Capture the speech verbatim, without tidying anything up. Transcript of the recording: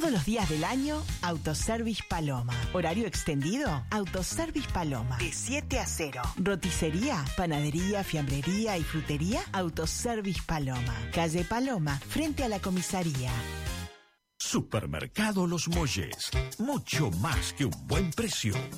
Todos los días del año, Autoservice Paloma. Horario extendido, Autoservice Paloma. De siete a cero. Roticería, panadería, fiambrería y frutería, Autoservice Paloma. Calle Paloma, frente a la comisaría. Supermercado Los Molles. Mucho más que un buen precio.